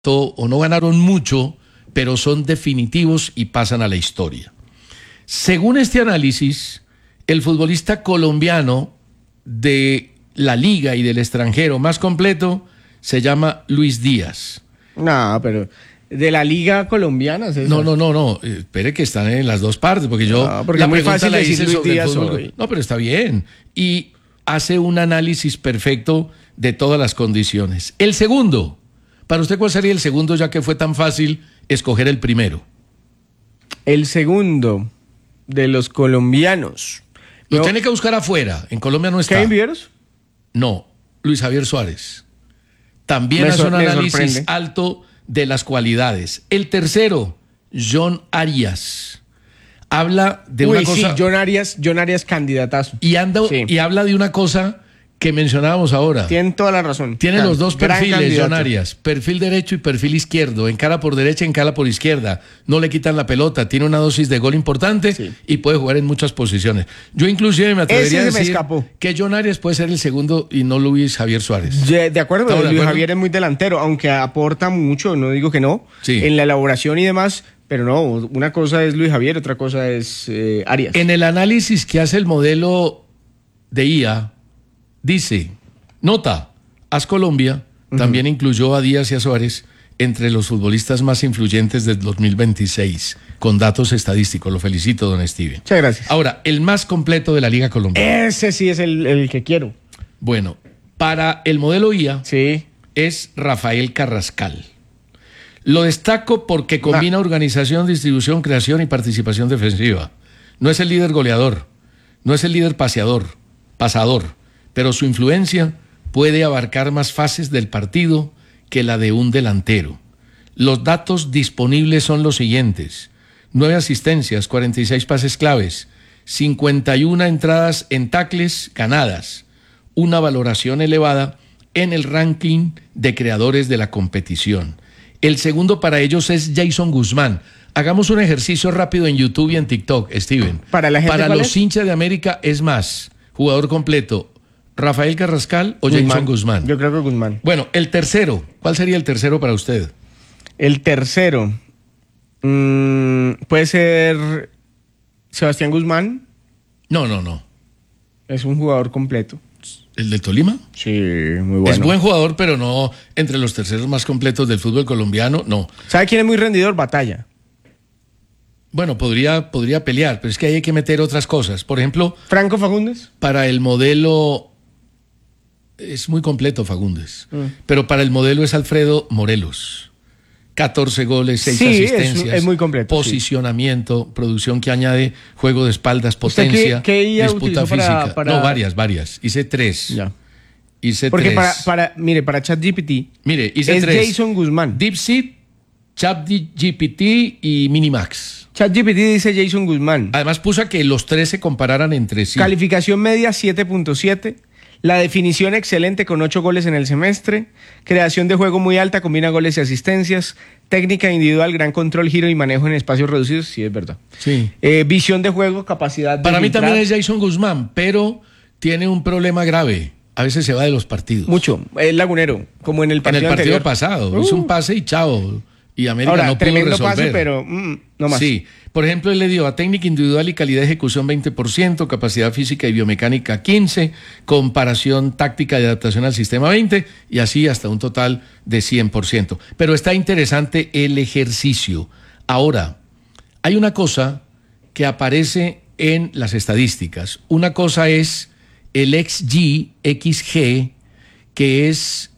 o no ganaron mucho, pero son definitivos y pasan a la historia. Según este análisis, el futbolista colombiano de la liga y del extranjero más completo se llama Luis Díaz. No, pero de la liga colombiana, César. No. Espere que están en las dos partes, porque yo porque la es muy pregunta fácil la decir hice Luis sobre el Díaz fútbol. hoy. No, pero está bien. Y hace un análisis perfecto de todas las condiciones. El segundo, para usted, ¿cuál sería el segundo, ya que fue tan fácil escoger el primero? El segundo de los colombianos. Lo tiene que buscar afuera. En Colombia no está. ¿Kevin Viveros? No, Luis Javier Suárez. También hace un análisis alto de las cualidades. El tercero, John Arias. Habla de una cosa. Sí, John Arias candidatazo. Y habla de una cosa que mencionábamos ahora. Tienen toda la razón. Tiene los dos perfiles, John Arias. Perfil derecho y perfil izquierdo. Encara por derecha, encara por izquierda. No le quitan la pelota. Tiene una dosis de gol importante y puede jugar en muchas posiciones. Yo inclusive me atrevería a decir que John Arias puede ser el segundo y no Luis Javier Suárez. De acuerdo, Luis Javier es muy delantero, aunque aporta mucho, no digo que no, en la elaboración y demás. Pero no, una cosa es Luis Javier, otra cosa es Arias. En el análisis que hace el modelo de IA, dice, nota, AS Colombia también incluyó a Díaz y a Suárez entre los futbolistas más influyentes del 2026, con datos estadísticos. Lo felicito, don Steven. Muchas gracias. Ahora, el más completo de la Liga Colombiana. Ese sí es el que quiero. Bueno, para el modelo IA es Rafael Carrascal. Lo destaco porque combina organización, distribución, creación y participación defensiva. No es el líder goleador, no es el líder pasador, pero su influencia puede abarcar más fases del partido que la de un delantero. Los datos disponibles son los siguientes: 9 asistencias, 46 pases claves, 51 entradas en tacles ganadas, una valoración elevada en el ranking de creadores de la competición. El segundo para ellos es Jason Guzmán. Hagamos un ejercicio rápido en YouTube y en TikTok, Steven. Para los hinchas de América es más jugador completo, ¿Rafael Carrascal o Jason Guzmán? Yo creo que Guzmán. Bueno, el tercero. ¿Cuál sería el tercero para usted? El tercero puede ser Sebastián Guzmán. No. Es un jugador completo. ¿El de Tolima? Sí, muy bueno. Es buen jugador, pero no entre los terceros más completos del fútbol colombiano, no. ¿Sabe quién es muy rendidor? Batalla. Bueno, podría pelear, pero es que ahí hay que meter otras cosas. Por ejemplo, ¿Franco Fagundes? Para el modelo es muy completo Fagundes, pero para el modelo es Alfredo Morelos. 14 goles, 6 asistencias, es muy completo, posicionamiento, producción que añade juego de espaldas, potencia, ¿Qué disputa física. No, varias. Hice 3. Ya. Porque para ChatGPT hice es 3. Jason Guzmán. DeepSeek, ChatGPT y Minimax. ChatGPT dice Jason Guzmán. Además puso que los 3 se compararan entre sí. Calificación media 7.7. La definición excelente con 8 goles en el semestre. Creación de juego muy alta, combina goles y asistencias. Técnica individual, gran control, giro y manejo en espacios reducidos. Sí, es verdad. Sí. Visión de juego, capacidad de Para mí filtrar. también es Jason Guzmán, pero tiene un problema grave. A veces se va de los partidos. Mucho. Es lagunero, como en el partido anterior. Pasado. Hizo un pase y chao. Y América no pudo resolver. Pase, pero no más. Sí. Por ejemplo, él le dio a técnica individual y calidad de ejecución 20%, capacidad física y biomecánica 15%, comparación táctica y adaptación al sistema 20%, y así hasta un total de 100%. Pero está interesante el ejercicio. Ahora, hay una cosa que aparece en las estadísticas. Una cosa es el XG, que es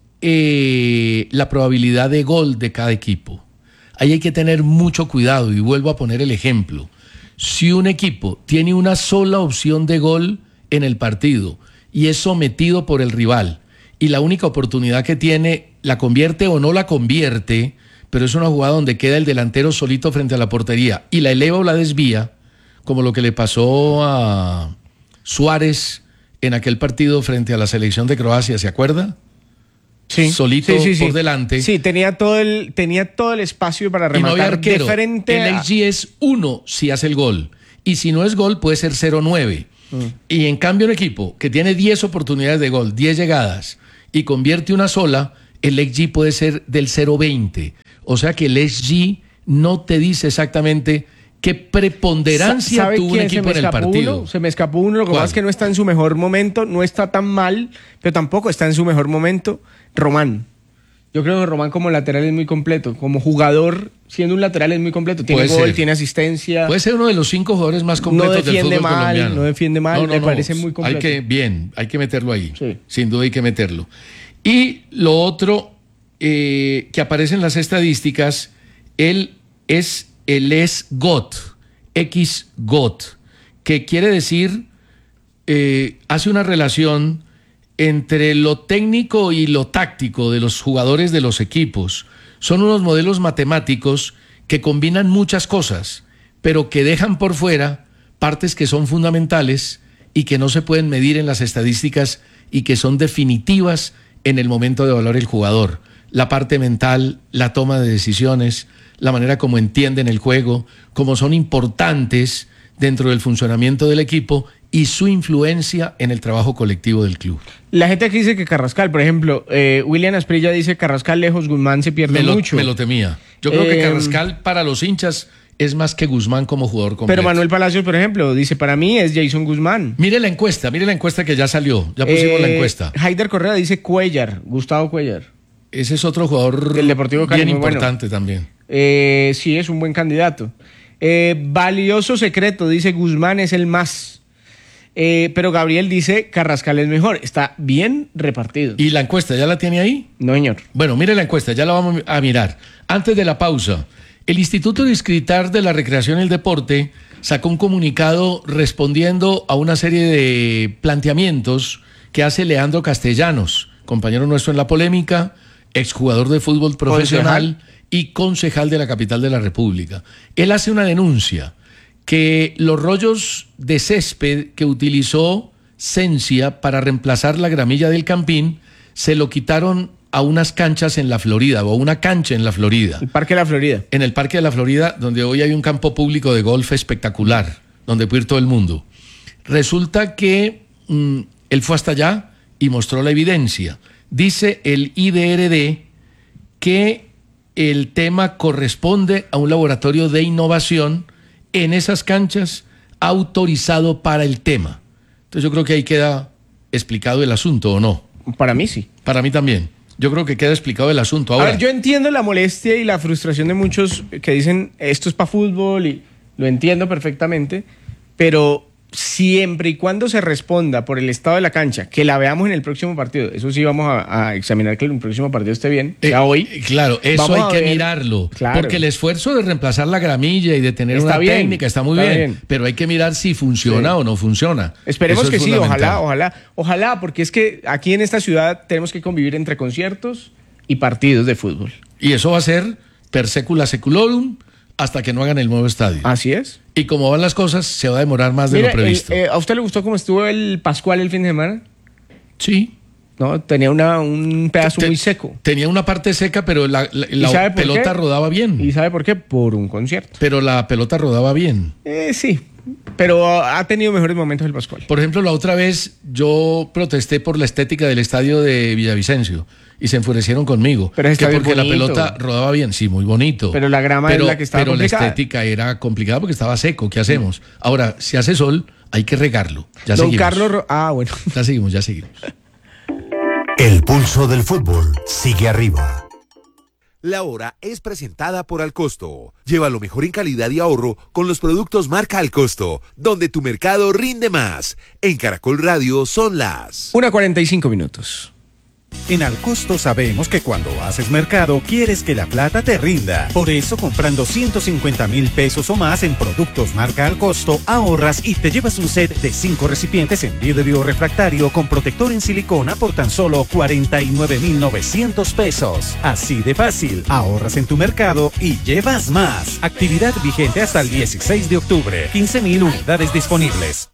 la probabilidad de gol de cada equipo. Ahí hay que tener mucho cuidado y vuelvo a poner el ejemplo. Si un equipo tiene una sola opción de gol en el partido y es sometido por el rival y la única oportunidad que tiene la convierte o no la convierte, pero es una jugada donde queda el delantero solito frente a la portería y la eleva o la desvía, como lo que le pasó a Suárez en aquel partido frente a la selección de Croacia, ¿se acuerda? Sí, solito por delante. Sí, tenía todo el espacio para rematar. Y no había arquero. De frente el XG es 1 si hace el gol. Y si no es gol, puede ser 0-9. Y en cambio un equipo que tiene 10 oportunidades de gol, 10 llegadas, y convierte una sola, el XG puede ser del 0.20. O sea que el XG no te dice exactamente qué preponderancia tuvo un equipo en el partido. Se me escapó uno, lo que pasa es que no está en su mejor momento, no está tan mal, pero tampoco está en su mejor momento. Román. Yo creo que Román como lateral es muy completo. Como jugador, siendo un lateral es muy completo. Tiene gol, tiene asistencia. Puede ser uno de los 5 jugadores más completos del fútbol colombiano. No defiende mal, me parece muy completo. Hay que meterlo ahí. Sí. Sin duda hay que meterlo. Y lo otro que aparece en las estadísticas, él es GOAT, X-GOAT, que quiere decir, hace una relación entre lo técnico y lo táctico de los jugadores de los equipos. Son unos modelos matemáticos que combinan muchas cosas, pero que dejan por fuera partes que son fundamentales y que no se pueden medir en las estadísticas y que son definitivas en el momento de evaluar el jugador. La parte mental, la toma de decisiones, la manera como entienden el juego, cómo son importantes dentro del funcionamiento del equipo y su influencia en el trabajo colectivo del club. La gente aquí dice que Carrascal, por ejemplo, William Asprilla dice Carrascal lejos, Guzmán se pierde mucho. Me lo temía. Yo creo que Carrascal para los hinchas es más que Guzmán como jugador completo. Pero Manuel Palacios, por ejemplo, dice para mí es Jason Guzmán. Mire la encuesta que ya salió, ya pusimos la encuesta. Haider Correa dice Cuellar, Gustavo Cuellar. Ese es otro jugador del Deportivo Cali, bien importante también. Sí, es un buen candidato. Valioso secreto, dice Guzmán es el más. Pero Gabriel dice Carrascal es mejor. Está bien repartido. ¿Y la encuesta ya la tiene ahí? No, señor. Bueno, mire la encuesta, ya la vamos a mirar. Antes de la pausa, el Instituto Distrital de la Recreación y el Deporte sacó un comunicado respondiendo a una serie de planteamientos que hace Leandro Castellanos, compañero nuestro en la polémica, exjugador de fútbol profesional y concejal de la capital de la República. Él hace una denuncia que los rollos de césped que utilizó Sensia para reemplazar la gramilla del Campín se lo quitaron a unas canchas en la Florida, o a una cancha en la Florida. El Parque de la Florida. En el Parque de la Florida, donde hoy hay un campo público de golf espectacular, donde puede ir todo el mundo. Resulta que él fue hasta allá y mostró la evidencia. Dice el IDRD que el tema corresponde a un laboratorio de innovación en esas canchas autorizado para el tema. Entonces yo creo que ahí queda explicado el asunto, ¿o no? Para mí sí. Para mí también. Yo creo que queda explicado el asunto. Ahora, a ver, yo entiendo la molestia y la frustración de muchos que dicen esto es para fútbol y lo entiendo perfectamente, pero siempre y cuando se responda por el estado de la cancha, que la veamos en el próximo partido, eso sí vamos a examinar que el próximo partido esté bien, ya hoy. Claro, eso hay que mirarlo, claro. Porque el esfuerzo de reemplazar la gramilla y de tener una técnica está muy bien, pero hay que mirar si funciona o no funciona. Esperemos que sí, ojalá, porque es que aquí en esta ciudad tenemos que convivir entre conciertos y partidos de fútbol. Y eso va a ser per secula seculorum hasta que no hagan el nuevo estadio. Así es. Y como van las cosas, se va a demorar más de lo previsto. ¿A usted le gustó cómo estuvo el Pascual el fin de semana? Sí. No, tenía un pedazo muy seco. Tenía una parte seca, pero la pelota rodaba bien. ¿Y sabe por qué? Por un concierto. Pero la pelota rodaba bien. Sí, pero ha tenido mejores momentos el Pascual. Por ejemplo, la otra vez yo protesté por la estética del estadio de Villavicencio y se enfurecieron conmigo. Pero que porque la pelota rodaba bien, sí, muy bonito. Pero la grama es la que estaba complicada. Pero la estética era complicada porque estaba seco. ¿Qué hacemos? Ahora, si hace sol, hay que regarlo. Ya Don seguimos. Carlos... bueno. Ya seguimos. El pulso del fútbol sigue arriba. La hora es presentada por Alcosto. Lleva lo mejor en calidad y ahorro con los productos marca Alcosto, donde tu mercado rinde más. En Caracol Radio son las 1:45. En Alcosto sabemos que cuando haces mercado quieres que la plata te rinda. Por eso, comprando 150,000 pesos o más en productos marca Alcosto, ahorras y te llevas un set de 5 recipientes en vidrio refractario con protector en silicona por tan solo 49,900 pesos. Así de fácil, ahorras en tu mercado y llevas más. Actividad vigente hasta el 16 de octubre. 15,000 unidades disponibles.